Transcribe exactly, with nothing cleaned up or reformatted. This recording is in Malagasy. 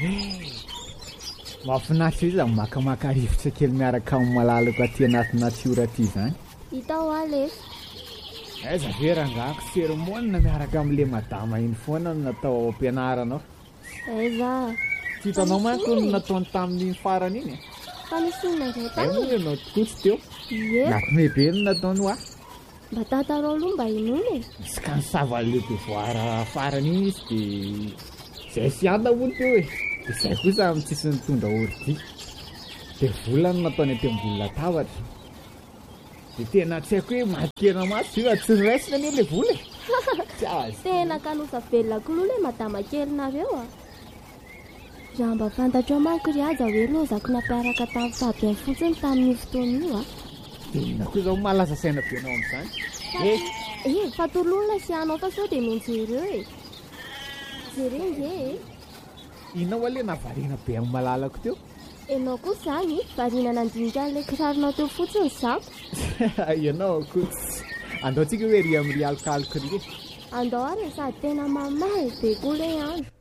Mahafinaritra izy zany makamaka rivotra kely miaraka amin'ny malalaka aty anaty natiora aty zany. Hitao alefa. Aiza ve rangako sermonina miaraka amin'le madama iny foana no natao ao am-pianaranao. Aiza. Tsy hitanao manko no nataony tamin'iny farany iny. Fa nisy olona izay Ay tany. moa ianao tokoa tsy teo. Ie. Nakome be no nataony hoa. Mba tantarao aloha mba inona e. Misy ka ny savan'le devoara farany iny izy dia izay sy anda moa teo e. Dia izay kosa amin'ny tsisy nitondra ordi. Dia volany nataony aty-ambony latabatra. Dia tena tsy haiko hoe mankena maso io tsy raisina anie ilay vola e. Tsy azo. Tena kanosa velona koa ilay madama kelinareo a. Raha mba fantatrao manko ry aza hoe lozako nampiaraka tamin'ny Fabian fotsiny tamin'io fotoana io a. Tena koa izao malaza saina be anao amin'izany. Eh, Eh, fa tolona sy anao fa sao dia mijereo e. Jereo nge e. inao aloha nahavariana be amin'ny malalako teo. Enao koa izany variana nandinika an'ilay kiraronao teo fotsiny zako. Ianao koa andao antsika hoe ry amin'ny ry alokaloka ry e. Andao ary sady tena mamahy be koa ilay andro.